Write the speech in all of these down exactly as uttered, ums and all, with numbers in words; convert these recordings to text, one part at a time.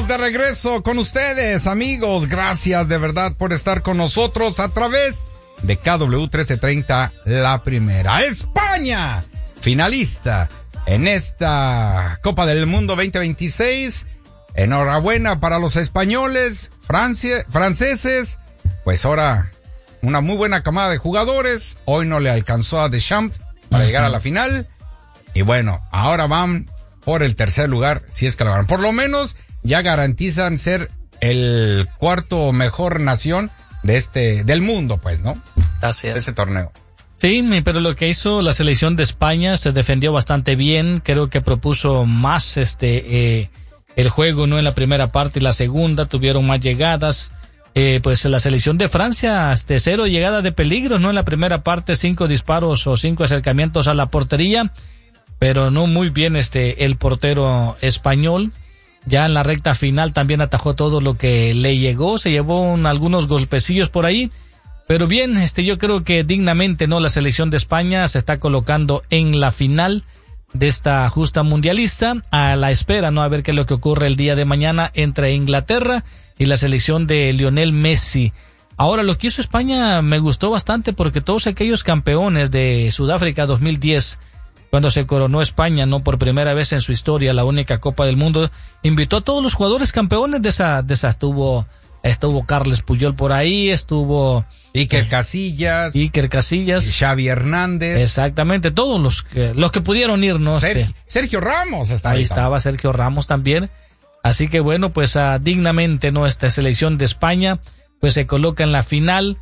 estamos de regreso con ustedes, amigos. Gracias de verdad por estar con nosotros a través de K W trece treinta, la primera. España, finalista en esta Copa del Mundo veinte veintiséis. Enhorabuena para los españoles, Francia, franceses. Pues ahora una muy buena camada de jugadores. Hoy no le alcanzó a Deschamps para uh-huh. llegar a la final. Y bueno, ahora van por el tercer lugar, si es que lo ganan. Por lo menos ya garantizan ser el cuarto mejor nación de este, del mundo, pues, ¿no? Así es. De ese torneo. Sí, pero lo que hizo la selección de España se defendió bastante bien. Creo que propuso más este eh, el juego, ¿no? En la primera parte y la segunda tuvieron más llegadas. Eh, pues la selección de Francia, este, cero llegadas de peligros, ¿no? En la primera parte, cinco disparos o cinco acercamientos a la portería, pero no muy bien este el portero español. Ya en la recta final también atajó todo lo que le llegó, se llevó un, algunos golpecillos por ahí, pero bien, este yo creo que dignamente, ¿no? La selección de España se está colocando en la final de esta justa mundialista, a la espera, ¿no? A ver qué es lo que ocurre el día de mañana entre Inglaterra y la selección de Lionel Messi. Ahora, lo que hizo España me gustó bastante porque todos aquellos campeones de Sudáfrica dos mil diez, cuando se coronó España, no por primera vez en su historia, la única Copa del Mundo, invitó a todos los jugadores campeones de esa, de esa estuvo, estuvo Carles Puyol por ahí, estuvo Iker Casillas, Iker Casillas, Xavi Hernández, exactamente, todos los que, los que pudieron ir, ¿no? Sergio, Este, Sergio Ramos estaba ahí, ahí estaba también. Sergio Ramos también, así que bueno, pues uh, dignamente, ¿no? Esta selección de España, pues se coloca en la final.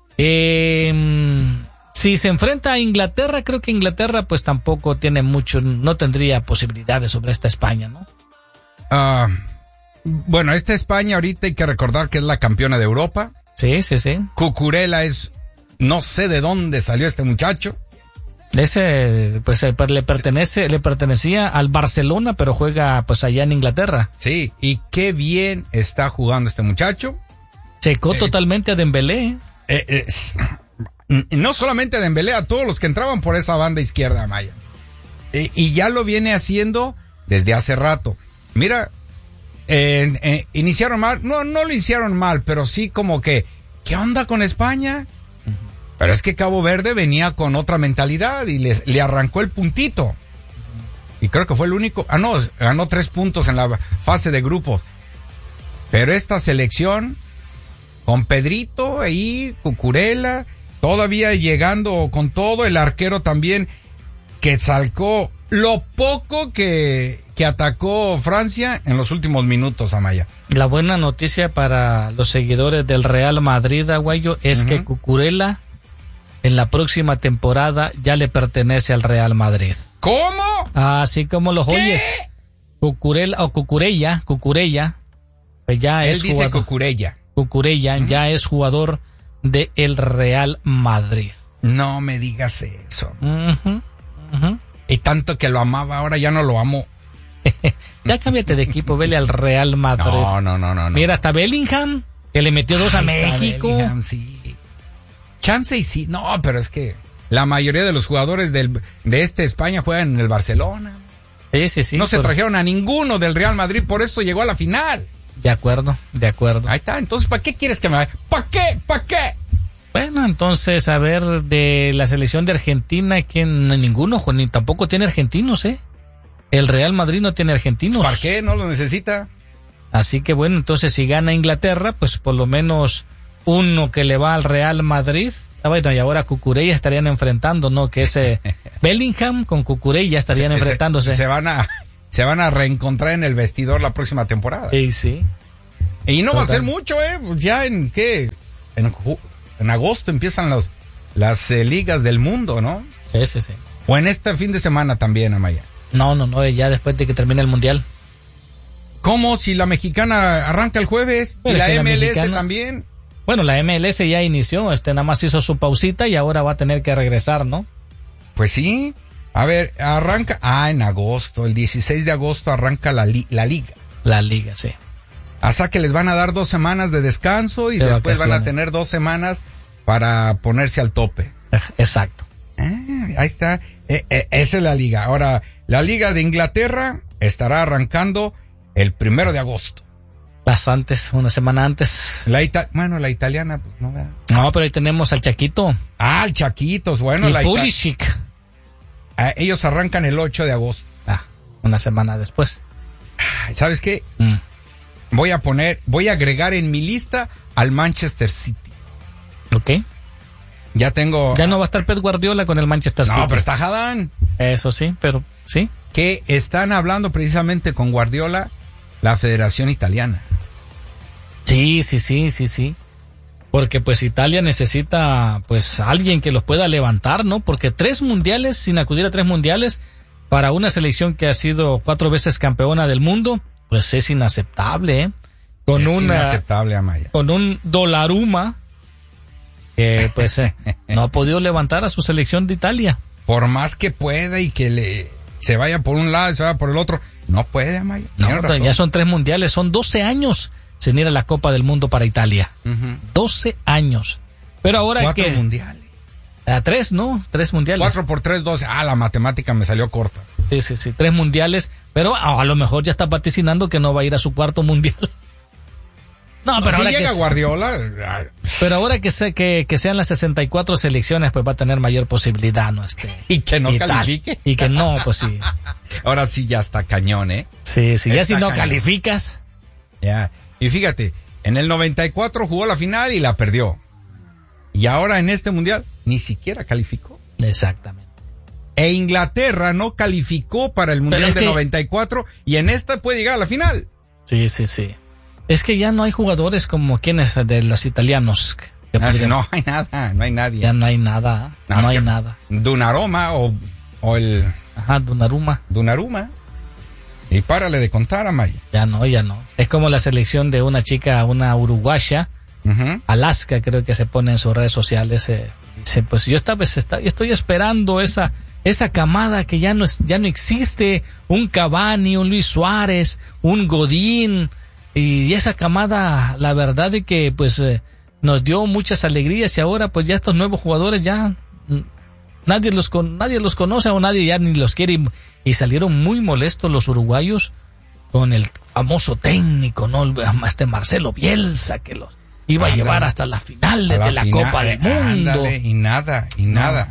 Eh, Si se enfrenta a Inglaterra, creo que Inglaterra pues tampoco tiene mucho, no tendría posibilidades sobre esta España, ¿no? Uh, bueno, esta España ahorita hay que recordar que es la campeona de Europa. Sí, sí, sí. Cucurella es, no sé de dónde salió este muchacho. Ese pues le pertenece, le pertenecía al Barcelona, pero juega pues allá en Inglaterra. Sí, y qué bien está jugando este muchacho. Secó eh, totalmente a Dembélé. Eh, eh, No solamente a Dembélé, a todos los que entraban por esa banda izquierda, Maya. Eh, y ya lo viene haciendo desde hace rato. Mira, eh, eh, iniciaron mal, no, no lo hicieron mal, pero sí como que, ¿qué onda con España? Uh-huh. Pero es que Cabo Verde venía con otra mentalidad y le, le arrancó el puntito. Uh-huh. Y creo que fue el único, ah no, ganó tres puntos en la fase de grupos. Pero esta selección, con Pedrito ahí, Cucurella, todavía llegando con todo, el arquero también, que salcó lo poco que, que atacó Francia en los últimos minutos, Amaya. La buena noticia para los seguidores del Real Madrid, Aguayo, es uh-huh. que Cucurella en la próxima temporada ya le pertenece al Real Madrid. ¿Cómo? Así como los oyes. Cucurella, o Cucurella, Cucurella, pues ya Él es dice jugador. Cucurella. Cucurella uh-huh. ya es jugador de el Real Madrid. No me digas eso. Uh-huh, uh-huh. Y tanto que lo amaba, ahora ya no lo amo. Ya cámbiate de equipo, vele al Real Madrid. No, no, no, no. Mira, hasta Bellingham, que le metió dos Ahí a México. Bellingham, sí. Chance y sí. No, pero es que la mayoría de los jugadores del, de este España juegan en el Barcelona. Sí, sí, sí. No se por... trajeron a ninguno del Real Madrid, por eso llegó a la final. De acuerdo, de acuerdo. Ahí está, entonces, ¿para qué quieres que me vaya? ¿Para qué? ¿Para qué? Bueno, entonces, a ver, de la selección de Argentina, que no, ninguno, ni tampoco tiene argentinos, ¿eh? El Real Madrid no tiene argentinos. ¿Para qué? ¿No lo necesita? Así que bueno, entonces si gana Inglaterra, pues por lo menos uno que le va al Real Madrid. Ah, bueno, y ahora Cucurella estarían enfrentando, ¿no? Que ese Bellingham con Cucurella estarían se, enfrentándose. Se, se van a... Se van a reencontrar en el vestidor la próxima temporada. Sí, sí. Y no Total. va a ser mucho, ¿eh? Ya en, ¿qué? En, en agosto empiezan los, las eh, ligas del mundo, ¿no? Sí, sí, sí. O en este fin de semana también, Amaya. No, no, no, ya después de que termine el Mundial. ¿Cómo? Si la mexicana arranca el jueves bueno, y la M L S mexicana... también. Bueno, la M L S ya inició, este nada más hizo su pausita y ahora va a tener que regresar, ¿no? Pues sí. A ver, arranca, ah, en agosto, el dieciséis de agosto arranca la, li, la liga. La liga, sí. Hasta que les van a dar dos semanas de descanso y de después vacaciones. Van a tener dos semanas para ponerse al tope. Exacto. Ah, ahí está, eh, eh, esa es la liga. Ahora, la liga de Inglaterra estará arrancando el primero de agosto. Las antes, una semana antes. La ita bueno, la italiana, pues no, ¿verdad? No, pero ahí tenemos al Chaquito. Ah, el Chaquitos, bueno. Y la Pulisic. Ah, ellos arrancan el ocho de agosto. Ah, una semana después. ¿Sabes qué? Mm. Voy a poner, voy a agregar en mi lista al Manchester City. Ok. Ya tengo... Ya no va a estar Pep Guardiola con el Manchester City. No, pero está Hadán. Eso sí, pero sí. Que están hablando precisamente con Guardiola, la Federación Italiana. Sí, sí, sí, sí, sí. Porque pues Italia necesita pues alguien que los pueda levantar, ¿no? Porque tres mundiales, sin acudir a tres mundiales, para una selección que ha sido cuatro veces campeona del mundo, pues es inaceptable, ¿eh? Con es una, inaceptable, Amaya. Con un Donnarumma que pues eh, no ha podido levantar a su selección de Italia. Por más que pueda y que le se vaya por un lado y se vaya por el otro, no puede, Amaya. No, ya son tres mundiales, son doce años sin ir a la Copa del Mundo para Italia. Uh-huh. doce años. Pero ahora Cuatro que... mundiales. A tres, ¿no? Tres mundiales. Cuatro por tres, doce. Ah, la matemática me salió corta. Sí, sí, sí, tres mundiales. Pero a, a lo mejor ya está vaticinando que no va a ir a su cuarto mundial. No, pero si ahora llega que Guardiola. Pero ahora que sé que, que sean las sesenta y cuatro selecciones, pues va a tener mayor posibilidad, ¿no? Este, y que no y califique. Tal. Y que no, pues sí. Ahora sí ya está cañón, ¿eh? Sí, sí, ya está si no cañón. calificas. Ya. Y fíjate, en el noventa y cuatro jugó la final y la perdió. Y ahora en este mundial ni siquiera calificó. Exactamente. E Inglaterra no calificó para el mundial de que... noventa y cuatro y en esta puede llegar a la final. Sí, sí, sí. Es que ya no hay jugadores como quienes de los italianos. Que no, podrían... no hay nada, no hay nadie. Ya no hay nada, no, no hay nada. Donnarumma o, o el... Ajá, Donnarumma. Donnarumma. Y párale de contar, Amaya. Ya no, ya no. Es como la selección de una chica, una uruguaya, uh-huh. Alaska, creo que se pone en sus redes sociales. Eh, dice, pues yo esta vez está, estoy esperando esa, esa camada que ya no es, ya no existe, un Cavani, un Luis Suárez, un Godín, y esa camada, la verdad de que pues eh, nos dio muchas alegrías y ahora pues ya estos nuevos jugadores ya nadie los con, nadie los conoce o nadie ya ni los quiere y, y salieron muy molestos los uruguayos con el famoso técnico, ¿no? Este Marcelo Bielsa que los iba ándale. a llevar hasta las finales la de la final, Copa del Mundo. Ándale, y nada, y no. nada.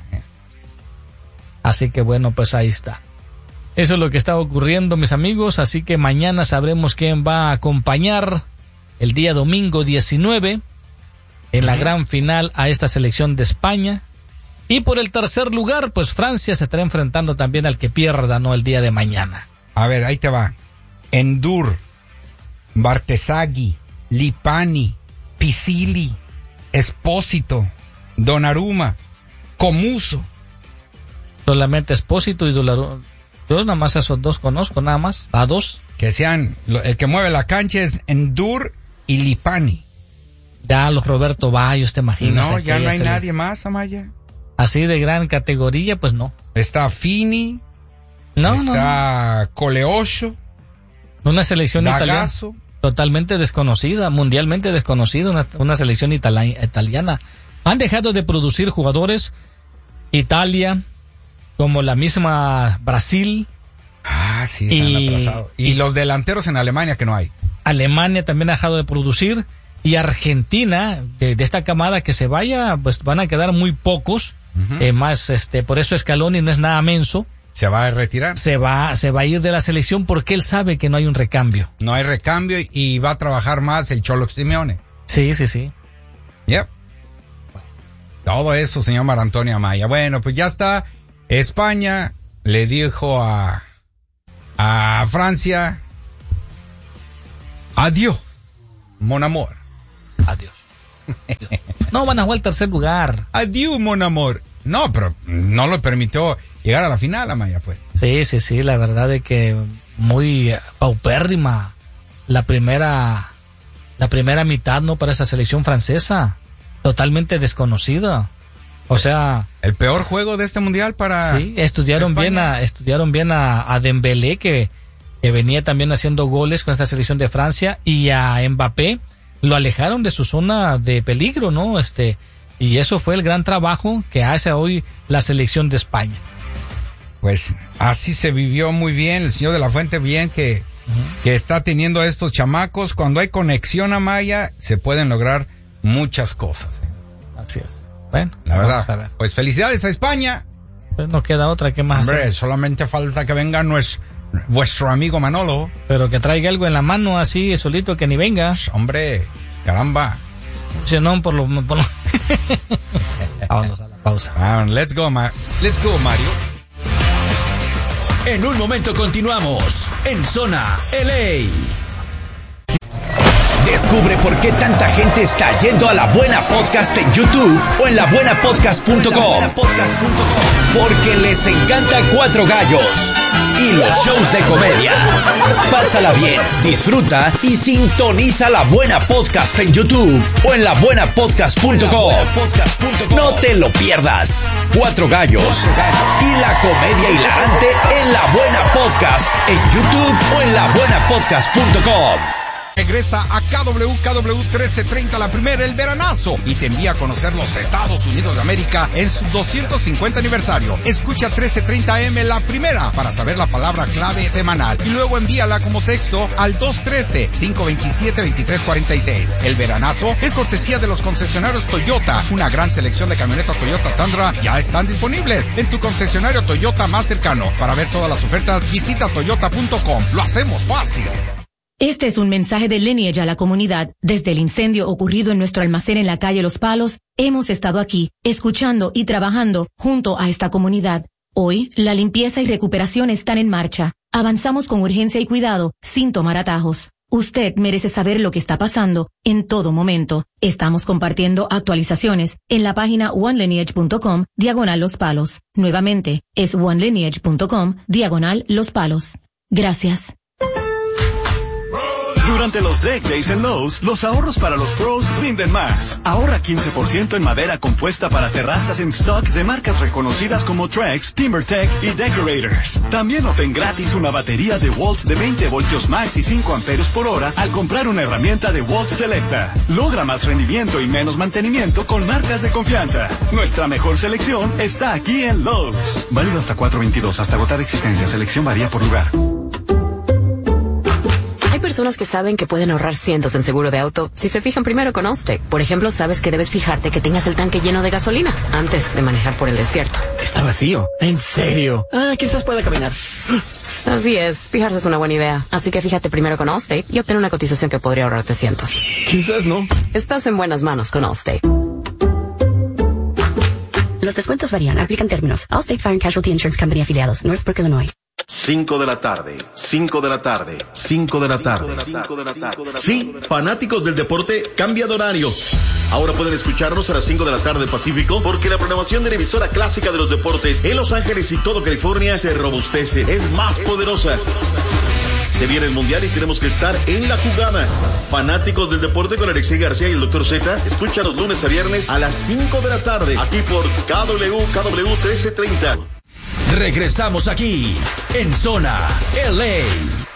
Así que bueno, pues ahí está. Eso es lo que está ocurriendo, mis amigos, así que mañana sabremos quién va a acompañar el día domingo diecinueve en la gran final a esta selección de España. Y por el tercer lugar, pues Francia se estará enfrentando también al que pierda, ¿no? El día de mañana. A ver, ahí te va. Endur, Bartesaghi, Lipani, Pisili, Espósito, Donnarumma, Comuso. Solamente Espósito y Donnarumma. Yo nada más esos dos conozco, nada más. A dos. Que sean, el que mueve la cancha es Endur y Lipani. Ya los Roberto Baggio, ¿te imaginas? No, ya no hay nadie les... más, Amaya. Así de gran categoría, pues no. Está Fini. No, está no, no. Coleocho. Una selección italiana. Dagazo. Totalmente desconocida, mundialmente desconocida, una, una selección itali- italiana. Han dejado de producir jugadores. Italia, como la misma Brasil. Ah, sí, están y, atrasados. Y, y los delanteros en Alemania que no hay. Alemania también ha dejado de producir. Y Argentina, de, de esta camada que se vaya, pues van a quedar muy pocos. Uh-huh. Eh, más, este, por eso Scaloni no es nada menso. Se va a retirar. Se va, se va a ir de la selección porque él sabe que no hay un recambio. No hay recambio y, y va a trabajar más el Cholo Simeone. Sí, sí, sí. Yep. Todo eso, señor Marantonio Amaya. Bueno, pues ya está. España le dijo a, a Francia, adiós, mon amor. Adiós. Adiós. No, van a jugar al tercer lugar. Adiós, mon amor. No, pero no lo permitió llegar a la final, Amaya, pues. Sí, sí, sí, la verdad es que muy paupérrima la primera, la primera mitad, ¿no? Para esa selección francesa. Totalmente desconocida. O sea, el peor juego de este mundial para sí, estudiaron España. bien a estudiaron bien a, a Dembélé que, que venía también haciendo goles con esta selección de Francia, y a Mbappé lo alejaron de su zona de peligro, ¿no? Este, y eso fue el gran trabajo que hace hoy la selección de España. Pues así se vivió muy bien, el señor de la Fuente, bien que uh-huh. que está teniendo a estos chamacos. Cuando hay conexión, Amaya, se pueden lograr muchas cosas. Así es. Bueno, la verdad, pues felicidades a España. Pues no queda otra que más. Hombre, hacer. solamente falta que venga nuestro, vuestro amigo Manolo. Pero que traiga algo en la mano así, solito, que ni venga. Hombre, caramba. Si no, por lo... Por lo... Vámonos a la pausa. Ah, let's go, Ma- let's go, Mario. En un momento continuamos en Zona L A. Descubre por qué tanta gente está yendo a La Buena Podcast en YouTube o en la buena podcast punto com. Porque les encanta Cuatro Gallos y los shows de comedia. Pásala bien, disfruta y sintoniza La Buena Podcast en YouTube o en la buena podcast punto com. No te lo pierdas. Cuatro Gallos y la comedia hilarante en La Buena Podcast en YouTube o en la buena podcast punto com. Regresa a K W K W trece treinta, la primera, el veranazo, y te envía a conocer los Estados Unidos de América en su doscientos cincuenta aniversario. Escucha trece treinta A M, la primera, para saber la palabra clave semanal, y luego envíala como texto al dos uno tres, cinco dos siete, dos tres cuatro seis. El veranazo es cortesía de los concesionarios Toyota. Una gran selección de camionetas Toyota Tundra ya están disponibles en tu concesionario Toyota más cercano. Para ver todas las ofertas, visita toyota punto com. Lo hacemos fácil. Este es un mensaje de Lineage a la comunidad. Desde el incendio ocurrido en nuestro almacén en la calle Los Palos, hemos estado aquí, escuchando y trabajando junto a esta comunidad. Hoy, la limpieza y recuperación están en marcha. Avanzamos con urgencia y cuidado, sin tomar atajos. Usted merece saber lo que está pasando en todo momento. Estamos compartiendo actualizaciones en la página one lineage punto com, diagonal Los Palos. Nuevamente, es one lineage punto com, diagonal Los Palos. Gracias. Durante los Deck Days en Lowe's, los ahorros para los pros rinden más. Ahorra quince por ciento en madera compuesta para terrazas en stock de marcas reconocidas como Trex, TimberTech y Decorators. También obtén gratis una batería de Walt de veinte voltios max y cinco amperios por hora al comprar una herramienta de Walt Selecta. Logra más rendimiento y menos mantenimiento con marcas de confianza. Nuestra mejor selección está aquí en Lowe's. Válido hasta cuatro veintidós, hasta agotar existencia. Selección varía por lugar. Hay personas que saben que pueden ahorrar cientos en seguro de auto si se fijan primero con Allstate. Por ejemplo, sabes que debes fijarte que tengas el tanque lleno de gasolina antes de manejar por el desierto. Está vacío. ¿En serio? Ah, quizás pueda caminar. Así es, fijarse es una buena idea. Así que fíjate primero con Allstate y obtén una cotización que podría ahorrarte cientos. Quizás no. Estás en buenas manos con Allstate. Los descuentos varían. Aplican términos. Allstate Fire and Casualty Insurance Company afiliados. Northbrook, Illinois. cinco de la tarde, cinco de la tarde, cinco de la tarde. Sí, fanáticos del deporte, cambia de horario. Ahora pueden escucharnos a las cinco de la tarde Pacífico, porque la programación de la emisora clásica de los deportes en Los Ángeles y todo California se robustece, es más poderosa. Se viene el Mundial y tenemos que estar en la jugada. Fanáticos del deporte con Alexei García y el doctor Z, escucha los lunes a viernes a las cinco de la tarde, aquí por K W K W trece treinta. Regresamos aquí, en Zona L A.